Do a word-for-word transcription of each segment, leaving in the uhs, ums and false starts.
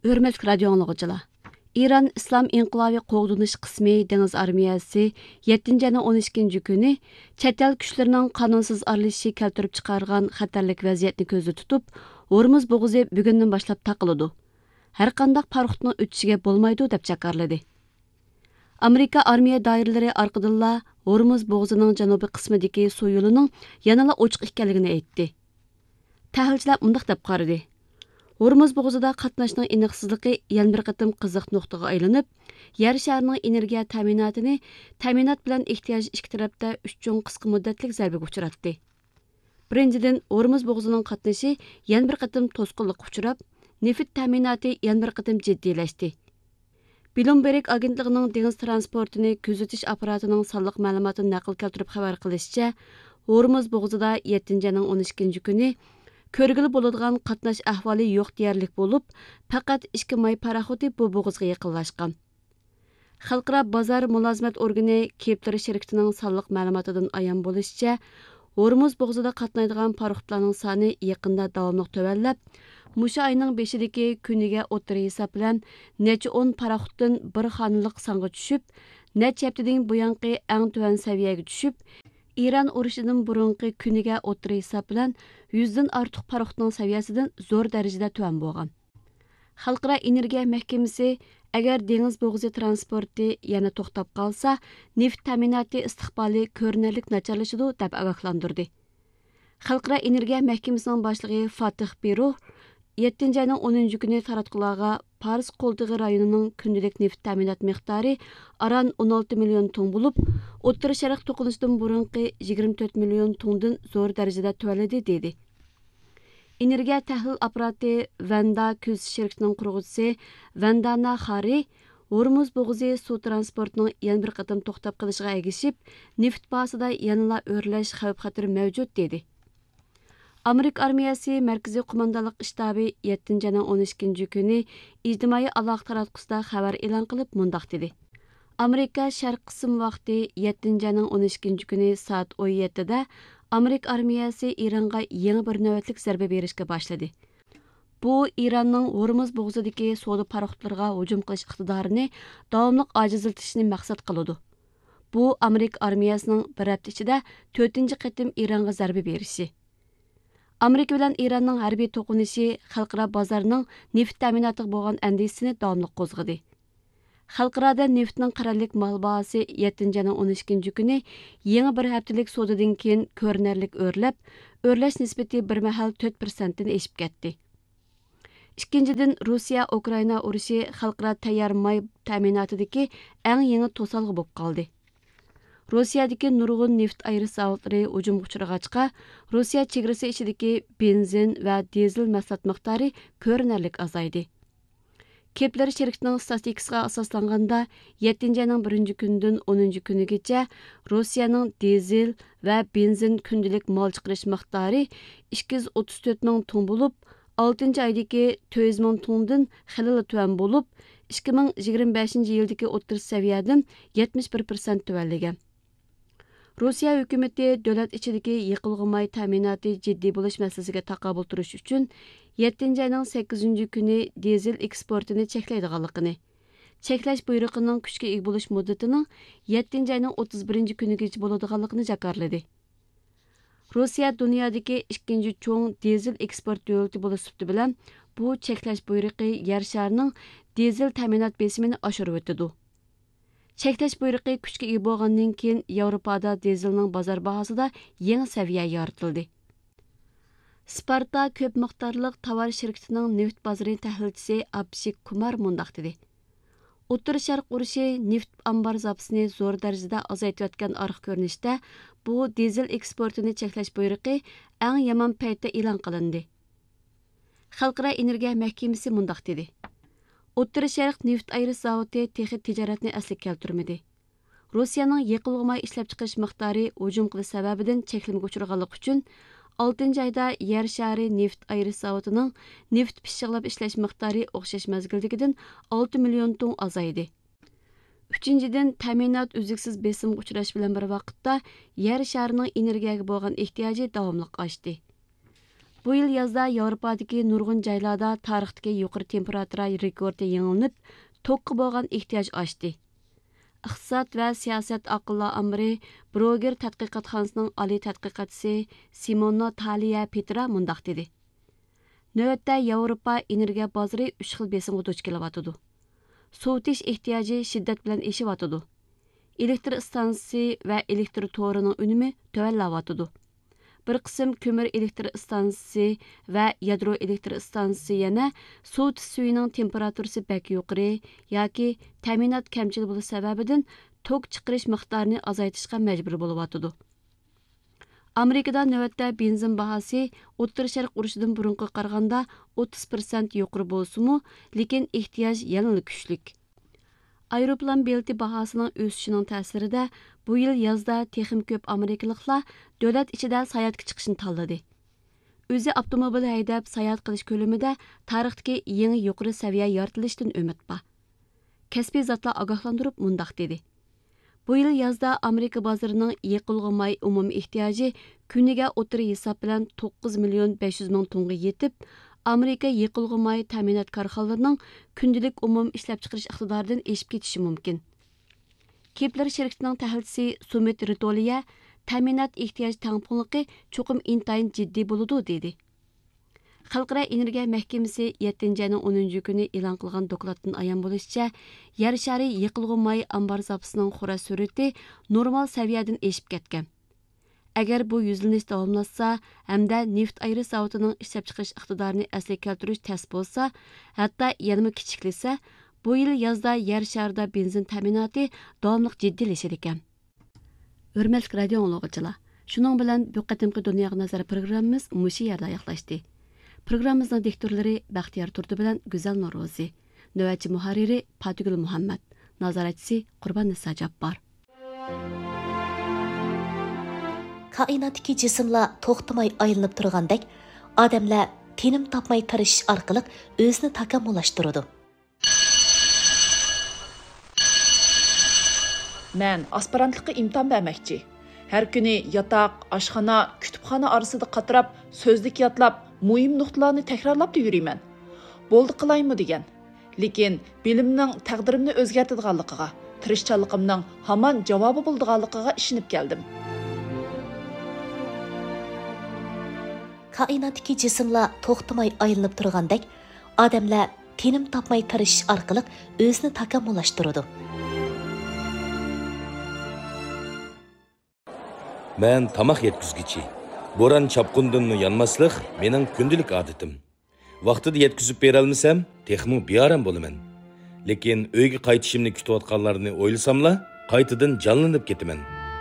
Hürmetlik radio anlıqçılar. İran İslam İnqilobiy Qo'g'dinish qismi dengiz armiyasi yettinchi ayning o'n ikkinchi kuni chet el kuchlarining qonunsiz aralashishi keltirib chiqargan xatarlik vaziyatni ko'zda tutib, Hormuz bo'g'uzi bugundan boshlab taqiladi. Har qanday parxutning o'tishiga bo'lmaydi deb jakarladi. Amerika armiya doiralari orqadilla Hormuz bo'g'uzining janubiy qismidagi suv yo'lining yanada ochiq ekanligini aytdi. Tahlilchilar mundaq deb qaradi. Hormuz bo'g'izida qatnashning aniqsizligi yana bir qatim qiziq nuqtaga aylanib, yer sharining energiya ta'minotini ta'minot bilan ehtiyoj ikki tarafda uch cho'ng qisqa muddatlik zarbaga uchratdi. Birinchidan, Hormuz bo'g'uzining qatnashi yana bir qatim to'sqinlikka uchrab, neft ta'minoti yana bir qatim jiddiylashdi. Bloomberg agentligining dengiz transportini kuzatish apparatining sonliq ma'lumotini naql keltirib xabar qilishicha, Hormuz bo'g'izida yettinchi ayning o'n ikkinchi kuni ko'rgili bo'ladigan qatnash ahvoli yo'q deyarlik bo'lib, faqat ikki may paraxoti bu bo'g'izga yaqinlashgan. Xalqaro bozor mulozimat organi Kepler shirkatining sonliq ma'lumotidan ayon bo'lishicha, Hormuz bo'g'izida qatnaydigan paraxotlarning soni yaqinda davomli tövallab, mushu oyning beshidagi kuniga o'ttir hisob bilan necha o'n paraxotdan bir xonalik songa tushib, necha haftadan buyonqi eng tuvan saviyaga tushib, İran urushidan burunqi kuniga o'ttir hisob bilan yuzdan ortiq paraxotning saviyasidan zo'r darajada tuvan bo'lgan. Xalqaro energiya mahkamasi agar dengiz bo'g'uzi transporti yana to'xtab qolsa, neft ta'minoti istiqboli ko'rinarli nacharlashadi deb ogohlantirdi. Xalqaro energiya mahkamasining boshlig'i Fatih Biruh yettinchi ayning o'ninchi kuni taratqularga Paris qo'ltig'i rayonining kundalik neft ta'minot miqdori aran o'n olti million ton bo'lib, O'rta Sharq to'qinishidan burunqi yigirma to'rt million tondan zo'r darajada tuvaladi dedi. Energiya tahlil apparati Vanda Kuz shirkatining qurg'uvchisi Vandana Xari Hormuz bo'g'uzi suv transportining yana bir qatim to'xtab qolishiga ergishib, neft bahasida yanada o'rlash xavf-xatari mavjud dedi. Amerika armiyasi Markaziy qo'mondonlik shtabi yettinchi ayning o'n ikkinchi kuni ijtimoiy aloqa taratqusida xabar e'lon qilib mundaq dedi. Amerika sharq qism vaqti yettinchi ayning o'n ikkinchi kuni soat o'n yettida Amerika armiyasi Ironga yangi bir navbatlik zarba berishga boshladi. Bu Iranning Hormuz bo'g'izidagi savdo paraxotlarga hujum qilish iqtidorini davomli ojizlatishni maqsad qiladi. Bu Amerika armiyasining bir hafta ichida to'rtinchi qatim Ironga zarba berishi. Amerika bilan Iranning harbiy to'qinishi xalqaro bozorning neft ta'minotiga bo'lgan andisini davomli qo'zg'adi. Xalqaroda neftning qarorlik mol bahasi yettinchi ayning o'n ikkinchi kuni yangi bir haftalik savdodan keyin ko'rinarli o'rlab, o'rlash nisbati bir mahal to'rt prosentdan eshib ketdi. Ikkinchidan, Rossiya Ukraina urushi xalqaro tayyor may ta'minotidagi eng yangi to'salg'i bo'lib qoldi. Rossiyadagi nurg'un neft ayri zavodlari hujumga uchrag'achqa, Rossiya chegarasi ichidagi benzin va dizel mahsulot miqdori ko'rinarli azaydi. Kepler shirkatining statistikasiga asoslanganda yettinchi ayning birinchi kunidan o'ninchi kunigacha Rossiyaning dizel va benzin kundalik mol chiqarish miqdori ikki yuz o'ttiz to'rt ming ton bo'lib, oltinchi oydagi to'rt yuz ming tondan xilli tuvan bo'lib, ikki ming yigirma beshinchi yildagi o'ttir saviyadan yetmish bir prosent tuvanlagan. Rossiya hukumati davlat ichidagi yiqilg'i may ta'minoti jiddiy bo'lish masalasiga taqobil turish uchun yettinchi ayning sakkizinchi kuni dizel eksportini cheklaydiganligini, cheklash buyrug'ining kuchga ega bo'lish muddatining yettinchi ayning o'ttiz birinchi kunigacha bo'ladiganligini jakarladi. Rossiya dunyodagi ikkinchi cho'ng dizel eksport davlati bo'lish bilan bu cheklash buyrug'i yer sharining dizel ta'minot besimini oshirib o'tadi. Cheklash buyrug'i kuchga ega bo'lgandan keyin Yevropada dizelning bozor bahosida yangi saviya yoritildi. Sparta ko'p miqdorliq tovar shirkatining neft bozori tahlilchisi Abhishek Kumar mundaq dedi. O'rta Sharq urushi neft ambar zapasini zo'r darajada azaytayotgan orqa ko'rinishda bu dizel eksportini cheklash buyrug'i eng yomon paytda e'lon qilindi. Xalqaro energiya mahkamasi mundaq dedi. O'rta Sharq neft ayrish zavodi texnik tijoratni asliga keltirmadi. Rossiyaning yiqilg'i may ishlab chiqarish miqdori hujum qilish sababidan cheklimga uchraganligi uchun oltinchi oyda yer shari neft ayrish zavodining neft pishiqlab ishlash miqdori o'xshash mazgildagidan olti million ton azaydi. Uchinchidan, ta'minot uzluksiz besimga uchrash bilan bir vaqtda yer sharining energiyaga bo'lgan ehtiyoji davomli oshdi. Bu yil yozda Yevropadagi nurg'un joylarda tarixdagi yuqori temperatura rekordi yangilanib, tokka bo'lgan ehtiyoj oshdi. İqtisad va siyosat aqllar amiri Broger tadqiqotxonasining oliy tadqiqotchisi Simona Taliya Petra mundaq dedi. Növətdə Yevropa energiya bozori uch xil besimga duch kelyotidi. Sovutish ehtiyoji shiddat bilan eshiyotidu. Elektr stansiyasi va elektr to'rining unumi tovanlayotidi. Bir qism ko'mir elektr stansiyasi va yadro elektr stansiyasi yana sovutish suyining temperaturasi bak yuqori yoki ta'minot kamchil bo'lish sababidan tok chiqarish miqdorini azaytishga majbur bo'layotidi. Amerikada növətdə benzin bahası O'rta Sharq urushidan burunga qaraganda o'ttiz foiz yuqori bo'lsa-mu, lekin ehtiyoj yanada kuchli. Aeroplan bileti bahasının o'sishining ta'sirida bu yil yozda texim ko'p amerikaliklar davlat ichida sayohatga chiqishni tanladi. O'zi avtomobil haydab sayohat qilish ko'lamida tarixdagi yangi yuqori saviya yoritilishidan umid bor. Kasbiy zotlar ogohlantirib mundaq dedi. Bu yil yozda Amerika bozorining yiqilg'imay umumiy ehtiyoji kuniga o'tiri hisob bilan to'qqiz million besh yuz ming tonga yetib, Amerika yiqilg'imay ta'minot korxonalarining kundalik umum ishlab chiqarish iqtidoridan eshib ketishi mumkin. Kepler shirkatining tahlilchisi Sumit Ritoliya ta'minot ehtiyoj tangpungligi cho'qim intayin jiddiy bo'ladi dedi. Xalqaro energiya mahkamasi yettinchi ayning o'ninchi kuni e'lon qilgan dokladdan ayon bo'lishicha, yer shari yiqilg'imay ambar zapasining xura surati normal saviyadan eshib ketgan. Agar bu yuzlanish davomlashsa hamda neft ayri zavodining ishlab chiqarish iqtidorini asliga keltirish tas bo'lsa, hatto yanada kichiklasa, bu yil yozda yer sharida benzin ta'minoti davomli jiddiylashar ekan. Hurmatli radio tinglovchilar, shuning bilan bu qatimqi dunyoga nazar programmamiz mushu yerda oyoqlashdi. Programmamizning diktorlari Baxtiyor Turdi bilan Go'zal Norozi, navbatchi muharriri Fatugul Muhammad, nazoratchisi Qurbon Nisa Jabbor. Kainatdagi jismlar to'xtamay aylanib turgandek, odamlar tinim topmay tirishish orqali o'zini takomillashtiradi. Men aspirantlikka imtihon bermoqchi. Har kuni yotoq, oshxona, kutubxona orasida qatirab, so'zlik yotlab, muhim nuqtalarni takrorlab yuriyman. Bo'ldi qilaymi degan. Lekin bilimning taqdirimni o'zgartirganligiga, tirishchanligimning hamon javobi bo'lganligiga ishinib keldim. Kainatdagi jismlar to'xtamay aylanib turgandek, odamlar tinim topmay tirishish orqali o'zini takomillashtiradi. Men tamoq yetkizgichi. Bo'ron chapqundan yanmaslik mening kundalik odatim. Vaqtida yetkizib bera olmasam, texmi bearam bo'laman. Lekin uyga qaytishimni kutayotganlarni o'ylasamla, qaytadan jonlanib ketaman.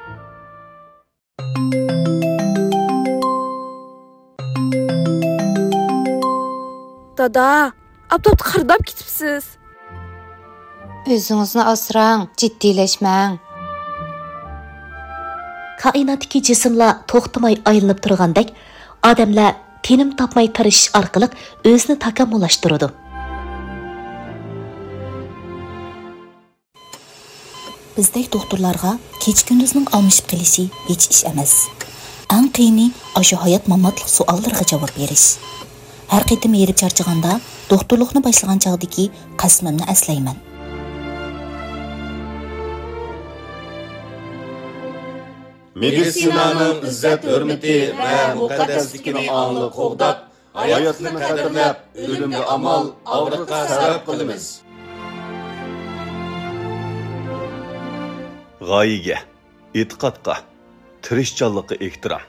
Dada, abdot qardab ketibsiz. O'zingizni asrang, jiddiyleşmang. Kainatdagi jismlar to'xtamay aylanib turgandek, odamlar tinim topmay tirishish orqali o'zini takomillashtiradi. Bizdek doktorlarga kecha-kunduzning almashib qilishi hech ish emas. Eng qiyini o'sha hayot mamatlik savollarga javob berish. Har qitim yerib charchaganda doktorlikni boshlagan chog'dagi qasmimni aslayman. Medisinaning izzat hurmati va muqaddasligini anglab qo'g'dab, hayotni qadrlab, o'limga amal, og'riqqa sabab qilamiz. G'oyaga, e'tiqodga, tirishchanlikqa ehtirom.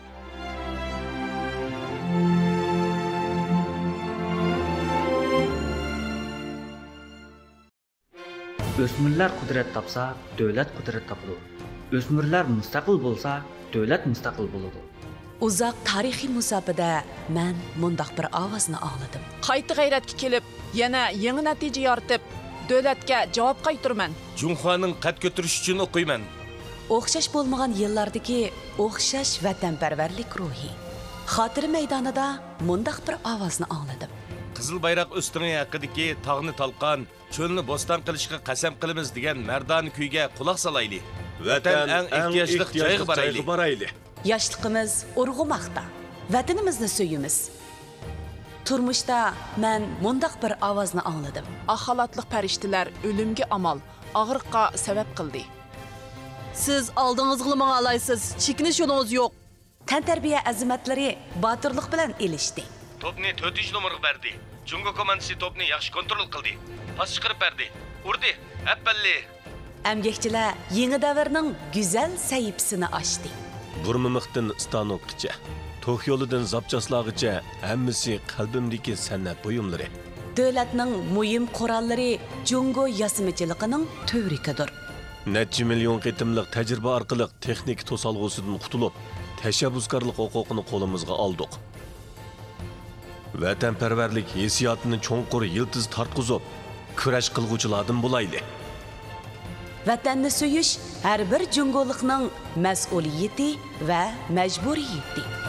O'smirlar qudrat topsa, davlat qudrat topadi. O'smirlar mustaqil bo'lsa, davlat mustaqil bo'ladi. Uzoq tarixiy musofada men mundaq bir ovozni angladim. Qayta g'ayratga kelib, yana yangi natija yoritib, davlatga javob qaytarman. Junxoning qad ko'tarish uchun o'qiyman. O'xshash bo'lmagan yillardagi o'xshash vatanparvarlik ruhi. Xotira maydonida mundaq bir ovozni angladim. Qizil bayroq o'stirgan haqidagi tog'ni talqon, cho'lni bo'ston qilishga qasam qilamiz degan mardon kuyga quloq solayli. Vatan eng ehtiyojli joyga borayli. Yoshligimiz urg'umoqda. vatanimizni suyimiz. Turmuşda men mundaq bir ovozni angladim. Axalatliq farishtalar o'limga amal, og'riqqa sabab qildi. Siz aldığınızı mı alaysız? Çekiniş yolunuz yok. Tantarbiya azimatlari botirlik bilan elishdi. Topni to'rtinchi nomerga berdi. Jungo komandasi topni yaxshi kontrol qildi. Pas chiqarib berdi. Urdi. Appalli. Əmgəkçilər yeni davrning go'zal sahifasini ochdi. Burmimiqdan stanokgacha, to'q yo'lidan zapchaslag'icha hammasi qalbimdagi san'at buyumlari. Davlatning muhim qurollari Jungo yasimichiligining tövrikidir. Necha million qitimliq tajriba orqali texnik to'salg'usidan qutulib, tashabbuskorlik huquqini qo'limizga oldik. Vatanparvarlik hissiyotini cho'nqur yiltiz tartqizib, kurash qilguvchilardan bo'layli. Vatanni suyish har bir jungolikning mas'uliyati va majburiyati.